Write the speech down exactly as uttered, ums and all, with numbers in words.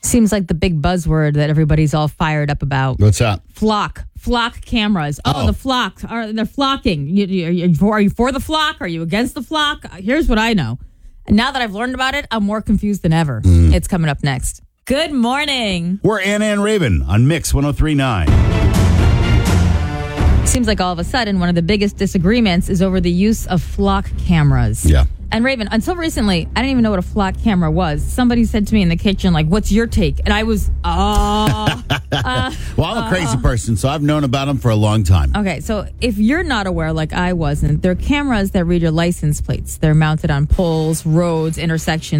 Seems like the big buzzword that everybody's all fired up about. What's that? Flock. Flock cameras. Oh, Oh. the flock. Are, they're flocking. You, you, are, you for, are you for the flock? Are you against the flock? Here's what I know. And now that I've learned about it, I'm more confused than ever. Mm. It's coming up next. Good morning. We're Anna and Raven on Mix one oh three point nine. Seems like all of a sudden one of the biggest disagreements is over the use of flock cameras. Yeah. And Raven, until recently, I didn't even know what a flock camera was. Somebody said to me in the kitchen, like, what's your take? And I was, oh. uh, well, I'm a crazy uh, person, so I've known about them for a long time. Okay, so if you're not aware, like I wasn't, they're cameras that read your license plates. They're mounted on poles, roads, intersections.